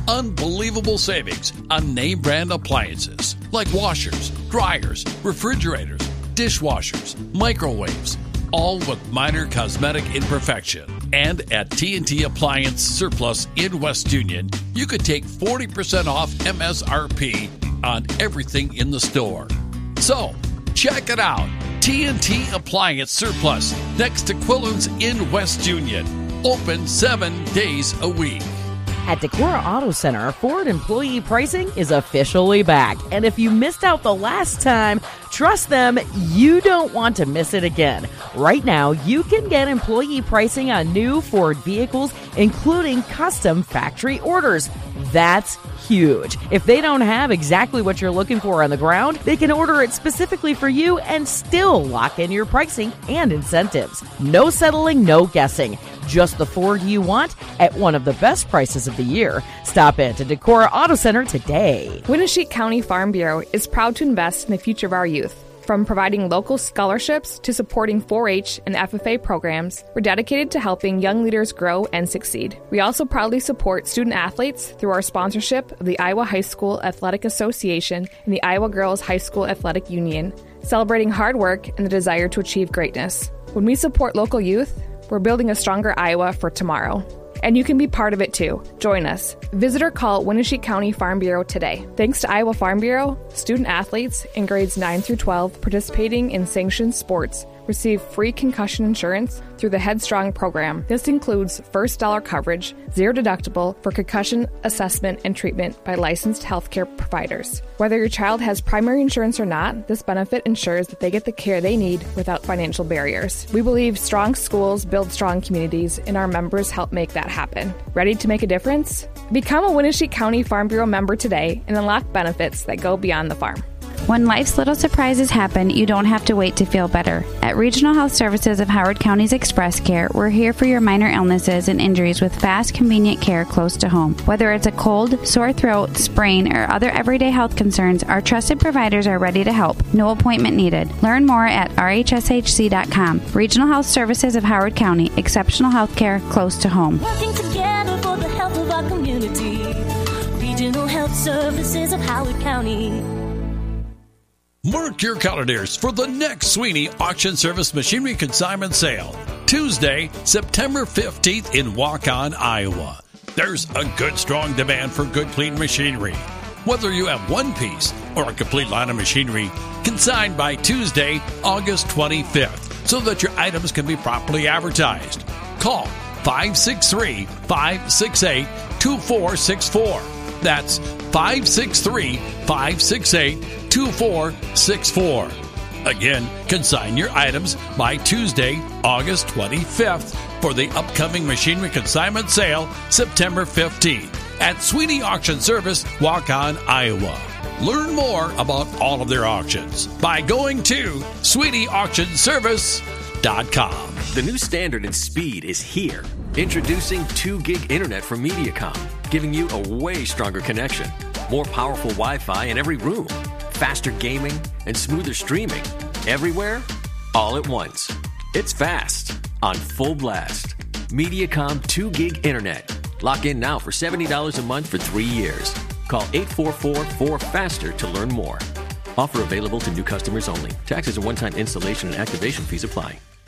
unbelievable savings on name brand appliances like washers, dryers, refrigerators, dishwashers, microwaves, all with minor cosmetic imperfection. And at TNT Appliance Surplus in West Union, you could take 40% off MSRP on everything in the store. So, check it out. TNT Appliance Surplus next to Quillen's in West Union. Open 7 days a week. At Decorah Auto Center, Ford employee pricing is officially back. And if you missed out the last time, trust them, you don't want to miss it again. Right now, you can get employee pricing on new Ford vehicles, including custom factory orders. That's huge. If they don't have exactly what you're looking for on the ground, they can order it specifically for you and still lock in your pricing and incentives. No settling, no guessing. Just the Ford you want at one of the best prices of the year. Stop in to Decorah Auto Center today. Winneshiek County Farm Bureau is proud to invest in the future of our youth. From providing local scholarships to supporting 4-H and FFA programs, we're dedicated to helping young leaders grow and succeed. We also proudly support student athletes through our sponsorship of the Iowa High School Athletic Association and the Iowa Girls High School Athletic Union, celebrating hard work and the desire to achieve greatness. When we support local youth, we're building a stronger Iowa for tomorrow. And you can be part of it too. Join us. Visit or call Winneshiek County Farm Bureau today. Thanks to Iowa Farm Bureau, student athletes in grades 9 through 12 participating in sanctioned sports receive free concussion insurance through the Headstrong program. This includes first dollar coverage, zero deductible for concussion assessment and treatment by licensed healthcare providers. Whether your child has primary insurance or not, this benefit ensures that they get the care they need without financial barriers. We believe strong schools build strong communities, and our members help make that happen. Ready to make a difference? Become a Winneshiek County Farm Bureau member today and unlock benefits that go beyond the farm. When life's little surprises happen, you don't have to wait to feel better. At Regional Health Services of Howard County's Express Care, we're here for your minor illnesses and injuries with fast, convenient care close to home. Whether it's a cold, sore throat, sprain, or other everyday health concerns, our trusted providers are ready to help. No appointment needed. Learn more at rhshc.com. Regional Health Services of Howard County. Exceptional health care close to home. Working together for the health of our community. Regional Health Services of Howard County. Mark your calendars for the next Sweeney Auction Service Machinery Consignment Sale, Tuesday, September 15th in Waukon, Iowa. There's a good, strong demand for good, clean machinery. Whether you have one piece or a complete line of machinery, consigned by Tuesday, August 25th, so that your items can be properly advertised. Call 563-568-2464. That's 563-568-2464. Again, consign your items by Tuesday, August 25th for the upcoming machinery consignment sale, September 15th at Sweeney Auction Service, Waukon, Iowa. Learn more about all of their auctions by going to SweeneyAuctionService.com. The new standard in speed is here. Introducing 2 gig internet from Mediacom, giving you a way stronger connection, more powerful Wi-Fi in every room, faster gaming, and smoother streaming. Everywhere, all at once. It's fast, on full blast. Mediacom 2 gig internet. Lock in now for $70 a month for 3 years. Call 844-4FASTER to learn more. Offer available to new customers only. Taxes and one-time installation and activation fees apply.